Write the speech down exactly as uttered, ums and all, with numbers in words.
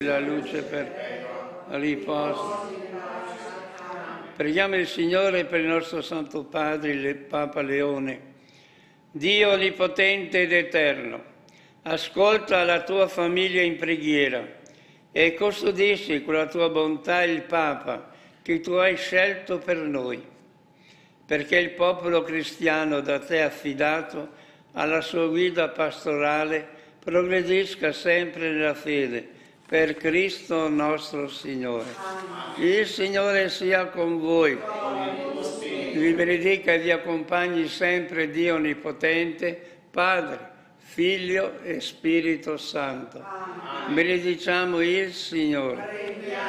la luce per riposo. Preghiamo il Signore per il nostro Santo Padre, il Papa Leone. Dio onnipotente ed eterno, ascolta la tua famiglia in preghiera e custodisci con la tua bontà il Papa che tu hai scelto per noi, perché il popolo cristiano da te affidato alla sua guida pastorale progredisca sempre nella fede, per Cristo nostro Signore. Il Signore sia con voi. Vi benedica e vi accompagni sempre Dio Onnipotente, Padre, Figlio e Spirito Santo. Benediciamo il Signore.